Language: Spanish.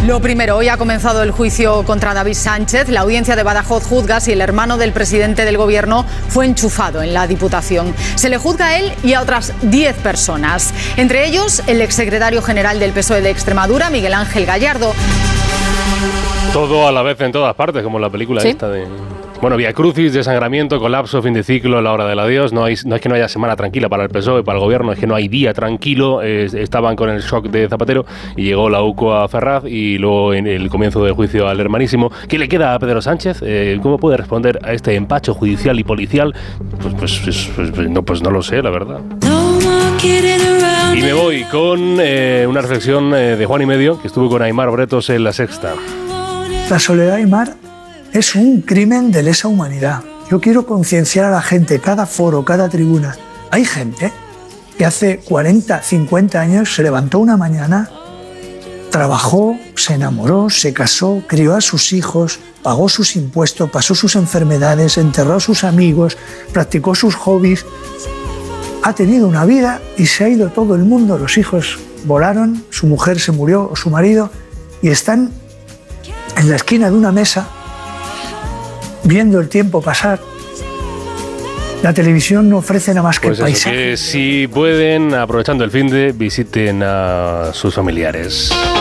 Lo primero, hoy ha comenzado el juicio contra David Sánchez. La audiencia de Badajoz juzga si el hermano del presidente del gobierno fue enchufado en la Diputación. Se le juzga a él y a otras 10 personas. Entre ellos, el exsecretario general del PSOE de Extremadura, Miguel Ángel Gallardo. Todo a la vez en todas partes, como la película esta de... Bueno, Vía Crucis, desangramiento, colapso, fin de ciclo, la hora del adiós. No es que no haya semana tranquila para el PSOE, para el gobierno, es que no hay día tranquilo. Estaban con el shock de Zapatero y llegó la UCO a Ferraz y luego en el comienzo del juicio al hermanísimo. ¿Qué le queda a Pedro Sánchez? ¿Cómo puede responder a este empacho judicial y policial? Pues no lo sé, la verdad. Y me voy con una reflexión de Juan y Medio, que estuvo con Aimar Bretos en La Sexta. La soledad, Aimar, es un crimen de lesa humanidad. Yo quiero concienciar a la gente, cada foro, cada tribuna. Hay gente que hace 40, 50 años se levantó una mañana, trabajó, se enamoró, se casó, crió a sus hijos, pagó sus impuestos, pasó sus enfermedades, enterró a sus amigos, practicó sus hobbies. Ha tenido una vida y se ha ido todo el mundo. Los hijos volaron, su mujer se murió o su marido y están en la esquina de una mesa viendo el tiempo pasar. La televisión no ofrece nada más que paisajes. Que si pueden, aprovechando el finde, visiten a sus familiares.